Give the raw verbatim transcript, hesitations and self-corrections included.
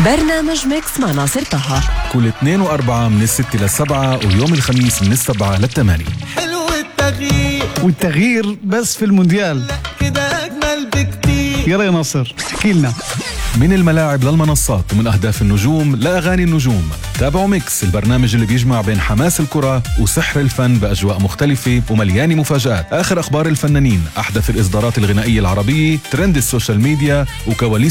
برنامج ميكس مع ناصر طه كل اثنين وأربعة من الستة للسبعة، ويوم الخميس من السبعة للثمانية. حلو التغيير، والتغيير بس في المونديال كده أجمل بكتير. يلا يا ناصر احكي لنا. من الملاعب للمنصات ومن أهداف النجوم لأغاني النجوم، تابعوا ميكس، البرنامج اللي بيجمع بين حماس الكرة وسحر الفن بأجواء مختلفة ومليانة مفاجآت. آخر أخبار الفنانين، أحدث الإصدارات الغنائية العربية، ترند السوشيال ميديا، وكواليس